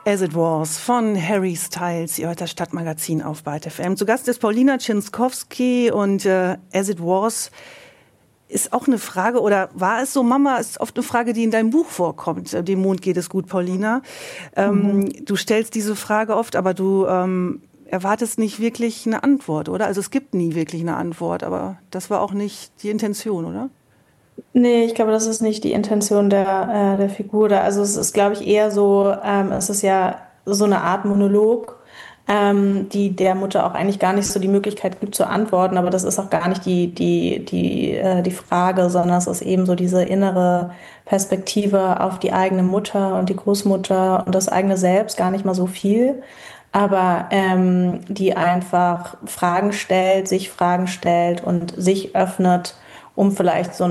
As It Was von Harry Styles, ihr hört das Stadtmagazin auf Byte FM. Zu Gast ist Paulina Czinskowski und As It Was ist auch eine Frage, oder war es so, Mama, ist oft eine Frage, die in deinem Buch vorkommt. Dem Mond geht es gut, Paulina. Du stellst diese Frage oft, aber du erwartest nicht wirklich eine Antwort, oder? Also es gibt nie wirklich eine Antwort, aber das war auch nicht die Intention, oder? Nee, ich glaube, das ist nicht die Intention der Figur. Also es ist, glaube ich, eher so, es ist ja so eine Art Monolog, die der Mutter auch eigentlich gar nicht so die Möglichkeit gibt zu antworten, aber das ist auch gar nicht die Frage, sondern es ist eben so diese innere Perspektive auf die eigene Mutter und die Großmutter und das eigene Selbst, gar nicht mal so viel, aber die einfach Fragen stellt, sich Fragen stellt und sich öffnet, um vielleicht so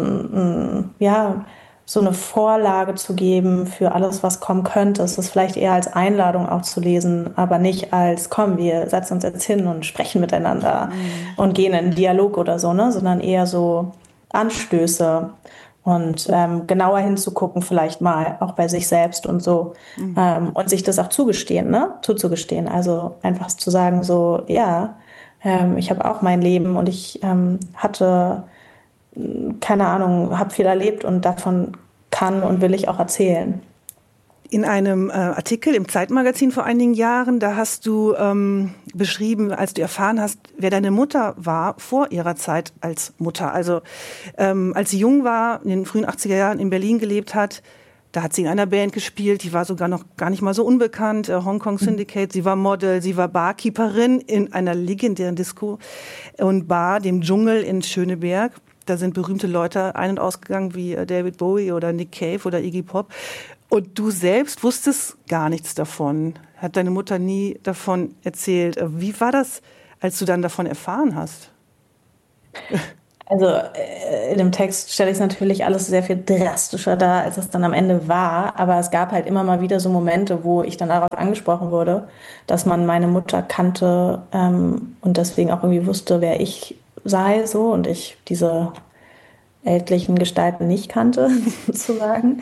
eine Vorlage zu geben für alles, was kommen könnte. Es ist vielleicht eher als Einladung auch zu lesen, aber nicht als, komm, wir setzen uns jetzt hin und sprechen miteinander und gehen in einen Dialog oder so, ne? Sondern eher so Anstöße und genauer hinzugucken vielleicht mal, auch bei sich selbst und so. Und sich das auch zuzugestehen. Also einfach zu sagen so, ja, ich habe auch mein Leben und ich hatte keine Ahnung, habe viel erlebt und davon kann und will ich auch erzählen. In einem Artikel im Zeitmagazin vor einigen Jahren, da hast du beschrieben, als du erfahren hast, wer deine Mutter war vor ihrer Zeit als Mutter. Also als sie jung war, in den frühen 80er Jahren in Berlin gelebt hat, da hat sie in einer Band gespielt, die war sogar noch gar nicht mal so unbekannt, Hong Kong Syndicate. Sie war Model, sie war Barkeeperin in einer legendären Disco und Bar, dem Dschungel in Schöneberg. Da sind berühmte Leute ein- und ausgegangen wie David Bowie oder Nick Cave oder Iggy Pop. Und du selbst wusstest gar nichts davon. Hat deine Mutter nie davon erzählt. Wie war das, als du dann davon erfahren hast? Also in dem Text stelle ich es natürlich alles sehr viel drastischer dar, als es dann am Ende war. Aber es gab halt immer mal wieder so Momente, wo ich dann darauf angesprochen wurde, dass man meine Mutter kannte und deswegen auch irgendwie wusste, wer ich sei so und ich diese ältlichen Gestalten nicht kannte, sozusagen.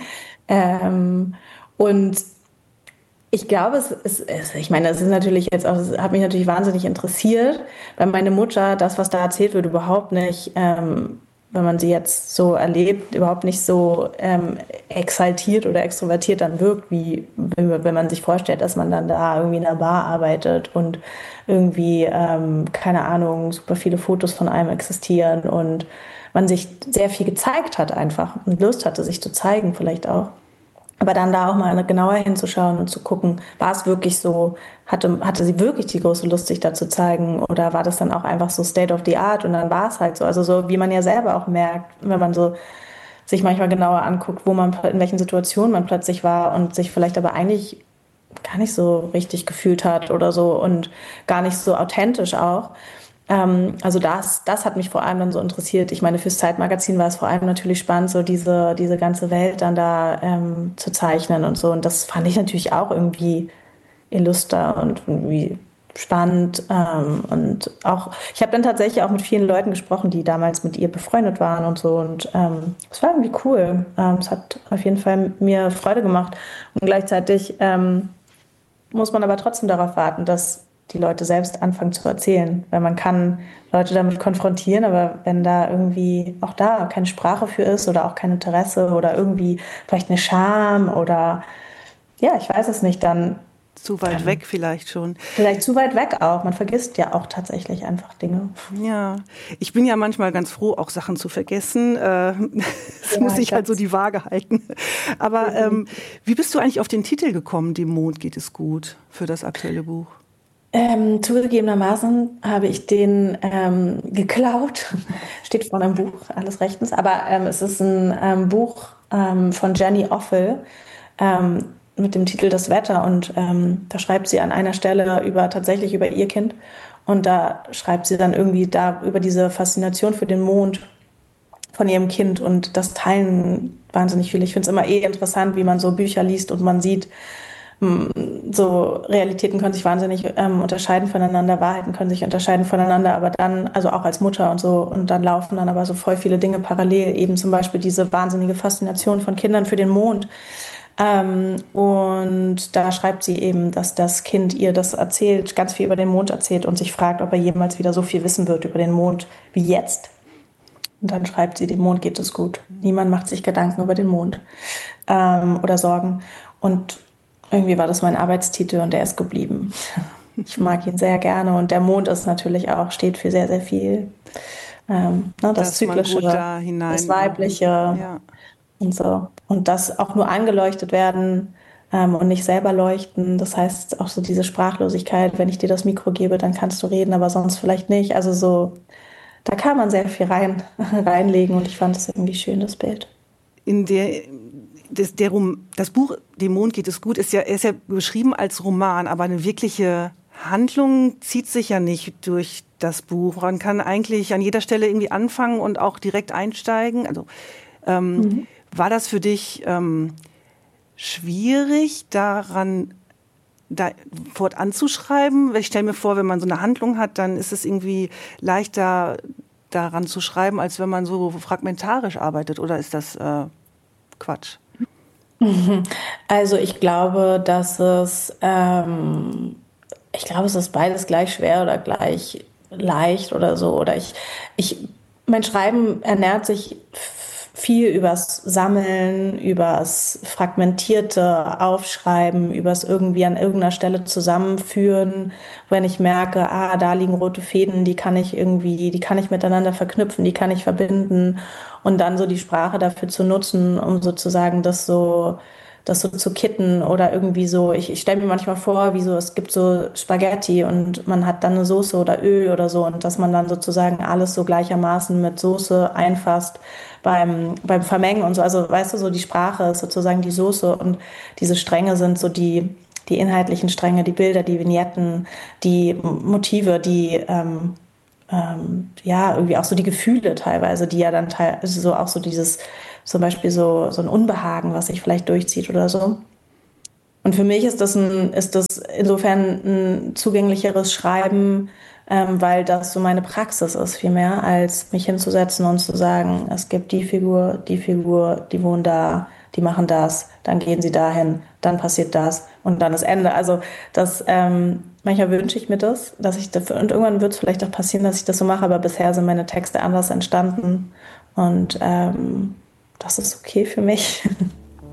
Und ich glaube, ich meine, das ist natürlich jetzt auch, das hat mich natürlich wahnsinnig interessiert, weil meine Mutter, das, was da erzählt wird, überhaupt nicht, wenn man sie jetzt so erlebt, überhaupt nicht so exaltiert oder extrovertiert dann wirkt, wie wenn man sich vorstellt, dass man dann da irgendwie in einer Bar arbeitet und irgendwie, keine Ahnung, super viele Fotos von einem existieren und man sich sehr viel gezeigt hat einfach und Lust hatte, sich zu zeigen vielleicht auch. Aber dann da auch mal genauer hinzuschauen und zu gucken, war es wirklich so, hatte sie wirklich die große Lust, sich da zu zeigen oder war das dann auch einfach so State of the Art und dann war es halt so. Also so, wie man ja selber auch merkt, wenn man so sich manchmal genauer anguckt, in welchen Situationen man plötzlich war und sich vielleicht aber eigentlich gar nicht so richtig gefühlt hat oder so und gar nicht so authentisch auch. Also das hat mich vor allem dann so interessiert. Ich meine, fürs Zeitmagazin war es vor allem natürlich spannend, so diese ganze Welt dann da zu zeichnen und so. Und das fand ich natürlich auch irgendwie illuster und irgendwie spannend. Und auch, ich habe dann tatsächlich auch mit vielen Leuten gesprochen, die damals mit ihr befreundet waren und so. Und es war irgendwie cool. Es hat auf jeden Fall mir Freude gemacht. Und gleichzeitig muss man aber trotzdem darauf warten, dass die Leute selbst anfangen zu erzählen. Weil man kann Leute damit konfrontieren, aber wenn da irgendwie auch da keine Sprache für ist oder auch kein Interesse oder irgendwie vielleicht eine Scham oder ja, ich weiß es nicht, dann zu weit weg vielleicht schon. Vielleicht zu weit weg auch. Man vergisst ja auch tatsächlich einfach Dinge. Ja, ich bin ja manchmal ganz froh, auch Sachen zu vergessen. Das muss ich halt so die Waage halten. Aber wie bist du eigentlich auf den Titel gekommen, Dem Mond geht es gut, für das aktuelle Buch? Zugegebenermaßen habe ich den geklaut. Steht vorne im Buch, alles rechtens. Aber es ist ein Buch von Jenny Offill mit dem Titel Das Wetter. Und da schreibt sie an einer Stelle tatsächlich über ihr Kind. Und da schreibt sie dann irgendwie über diese Faszination für den Mond von ihrem Kind. Und das teilen wahnsinnig viele. Ich finde es immer interessant, wie man so Bücher liest und man sieht, so Realitäten können sich wahnsinnig unterscheiden voneinander, Wahrheiten können sich unterscheiden voneinander, aber dann, also auch als Mutter und so, und dann laufen dann aber so voll viele Dinge parallel, eben zum Beispiel diese wahnsinnige Faszination von Kindern für den Mond, Und da schreibt sie eben, dass das Kind ihr das erzählt, ganz viel über den Mond erzählt und sich fragt, ob er jemals wieder so viel wissen wird über den Mond wie jetzt. Und dann schreibt sie, dem Mond geht es gut. Niemand macht sich Gedanken über den Mond oder Sorgen. Und irgendwie war das mein Arbeitstitel und der ist geblieben. Ich mag ihn sehr gerne und der Mond ist natürlich auch, steht für sehr, sehr viel. Das Zyklische, da hinein, das Weibliche, ja. Und so. Und das auch nur angeleuchtet werden und nicht selber leuchten. Das heißt auch so diese Sprachlosigkeit, wenn ich dir das Mikro gebe, dann kannst du reden, aber sonst vielleicht nicht. Also so, da kann man sehr viel reinlegen und ich fand es irgendwie schön, das Bild. Das Buch Dem Mond geht es gut ist ja beschrieben als Roman, aber eine wirkliche Handlung zieht sich ja nicht durch das Buch. Man kann eigentlich an jeder Stelle irgendwie anfangen und auch direkt einsteigen. Also war das für dich schwierig, fortan zu schreiben? Weil ich stelle mir vor, wenn man so eine Handlung hat, dann ist es irgendwie leichter, daran zu schreiben, als wenn man so fragmentarisch arbeitet. Oder ist das Quatsch? Also ich glaube, es ist beides gleich schwer oder gleich leicht oder so. Oder mein Schreiben ernährt sich viel übers Sammeln, übers fragmentierte Aufschreiben, übers irgendwie an irgendeiner Stelle zusammenführen, wenn ich merke, da liegen rote Fäden, die kann ich miteinander verknüpfen, die kann ich verbinden und dann so die Sprache dafür zu nutzen, um sozusagen das so zu kitten oder irgendwie so. Ich stelle mir manchmal vor, es gibt so Spaghetti und man hat dann eine Soße oder Öl oder so und dass man dann sozusagen alles so gleichermaßen mit Soße einfasst beim Vermengen und so. Also weißt du, so die Sprache ist sozusagen die Soße und diese Stränge sind so die inhaltlichen Stränge, die Bilder, die Vignetten, die Motive, die irgendwie auch so die Gefühle teilweise, die ja dann so auch so dieses zum Beispiel so ein Unbehagen, was sich vielleicht durchzieht oder so. Und für mich ist das insofern ein zugänglicheres Schreiben, weil das so meine Praxis ist, viel mehr, als mich hinzusetzen und zu sagen, es gibt die Figur, die wohnen da, die machen das, dann gehen sie dahin, dann passiert das und dann ist Ende. Also manchmal wünsche ich mir das, dass ich dafür, und irgendwann wird es vielleicht auch passieren, dass ich das so mache, aber bisher sind meine Texte anders entstanden und das ist okay für mich.